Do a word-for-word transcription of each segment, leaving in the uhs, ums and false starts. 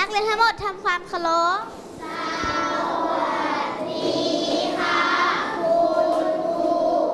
กเรียนทั้งหมดทำความเคารพสวัสดีค่ะคุณครู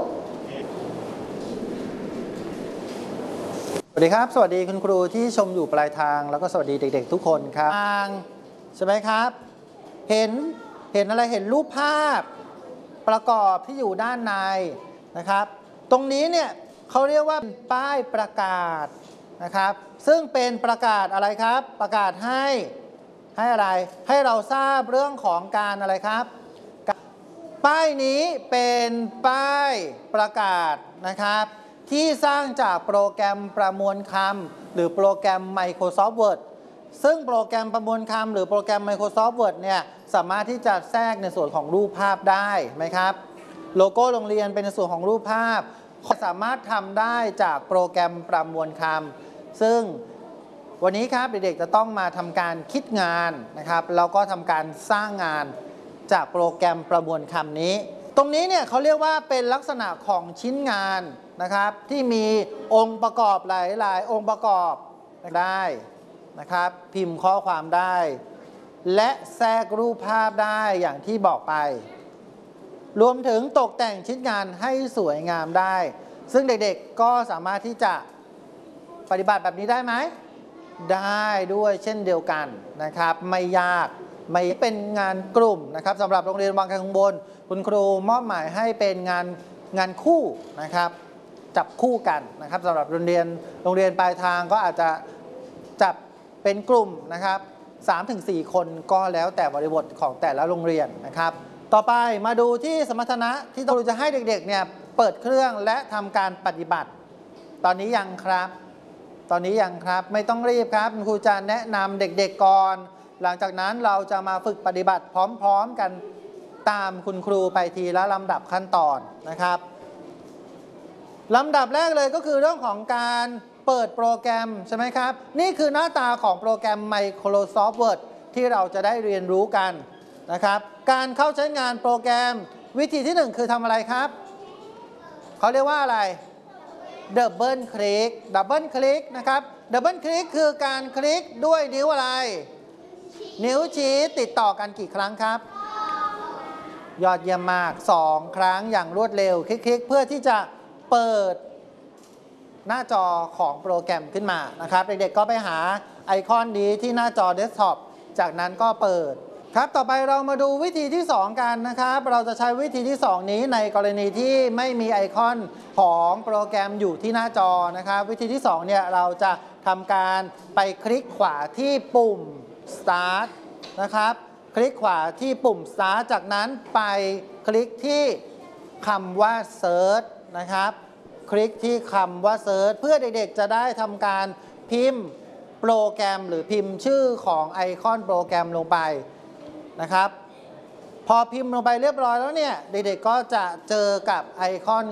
สวัสดีครับสวัสดีคุณครูที่ชมอยู่ปลายทางแล้วก็สวัสดีเด็กๆทุกคนครับทางใช่ไหมครับเห็นเห็นอะไรเห็นรูปภาพประกอบที่อยู่ด้านในนะครับตรงนี้เนี่ยเขาเรียกว่าป้ายประกาศนะครับซึ่งเป็นประกาศอะไรครับประกาศให้ให้อะไรให้เราทราบเรื่องของการอะไรครับป้ายนี้เป็นป้ายประกาศนะครับที่สร้างจากโปรแกรมประมวลคำหรือโปรแกรม Microsoft Word ซึ่งโปรแกรมประมวลคำหรือโปรแกรม Microsoft Word เนี่ยสามารถที่จะแทรกในส่วนของรูปภาพได้ไหมครับโลโก้โรงเรียนเป็นในส่วนของรูปภาพสามารถทำได้จากโปรแกรมประมวลคำซึ่งวันนี้ครับเด็กๆจะต้องมาทำการคิดงานนะครับแล้วก็ทำการสร้างงานจากโปรแกรมประมวลคำนี้ตรงนี้เนี่ยเขาเรียกว่าเป็นลักษณะของชิ้นงานนะครับที่มีองค์ประกอบหลายๆองค์ประกอบได้นะครับพิมพ์ข้อความได้และแทรกรูปภาพได้อย่างที่บอกไปรวมถึงตกแต่งชิ้นงานให้สวยงามได้ซึ่งเด็กๆก็สามารถที่จะปฏิบัติแบบนี้ได้ไหมได้ด้วยเช่นเดียวกันนะครับไม่ยากไม่เป็นงานกลุ่มนะครับสำหรับโรงเรียนวังไกลข้างบนคุณครูมอบหมายให้เป็นงานงานคู่นะครับจับคู่กันนะครับสำหรับโรงเรียนโรงเรียนปลายทางก็อาจจะจับเป็นกลุ่มนะครับ สามถึงสี่ คนก็แล้วแต่บริบทของแต่ละโรงเรียนนะครับต่อไปมาดูที่สมรรถนะที่ครูจะให้เด็กๆเนี่ยเปิดเครื่องและทำการปฏิบัติตอนนี้ยังครับตอนนี้ยังครับไม่ต้องรีบครับคุณครูจะแนะนำเด็กๆก่อนหลังจากนั้นเราจะมาฝึกปฏิบัติพร้อมๆกันตามคุณครูไปทีละลำดับขั้นตอนนะครับลำดับแรกเลยก็คือเรื่องของการเปิดโปรแกรมใช่ไหมครับนี่คือหน้าตาของโปรแกรม Microsoft Word ที่เราจะได้เรียนรู้กันนะครับการเข้าใช้งานโปรแกรมวิธีที่หนึ่งคือทำอะไรครับเขาเรียกว่าอะไรดับเบิลคลิกดับเบิลคลิกนะครับดับเบิลคลิกคือการคลิกด้วยนิ้วอะไรนิ้วชี้ติดต่อกันกี่ครั้งครับยอดเยี่ยมมากสองครั้งอย่างรวดเร็วคลิกๆเพื่อที่จะเปิดหน้าจอของโปรแกรมขึ้นมานะครับเด็กๆก็ไปหาไอคอนนี้ที่หน้าจอเดสก์ท็อปจากนั้นก็เปิดครับต่อไปเรามาดูวิธีที่สองกันนะครับเราจะใช้วิธีที่สองนี้ในกรณีที่ไม่มีไอคอนของโปรแกรมอยู่ที่หน้าจอนะครับวิธีที่สองเนี่ยเราจะทำการไปคลิกขวาที่ปุ่ม start นะครับคลิกขวาที่ปุ่ม start จากนั้นไปคลิกที่คำว่า search นะครับคลิกที่คำว่า search เพื่อเด็กๆจะได้ทำการพิมพ์โปรแกรมหรือพิมพ์ชื่อของไอคอนโปรแกรมลงไปนะครับพอพิมพ์ลงไปเรียบร้อยแล้วเนี่ยเด็กๆก็จะเจอกับไอคอน